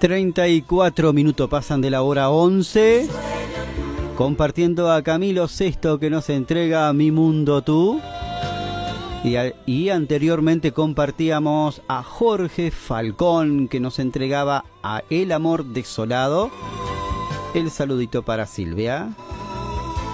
34 minutos pasan de la hora 11. Compartiendo a Camilo Sesto, que nos entrega Mi Mundo Tú. Y anteriormente compartíamos a Jorge Falcón, que nos entregaba a El Amor Desolado. El saludito para Silvia.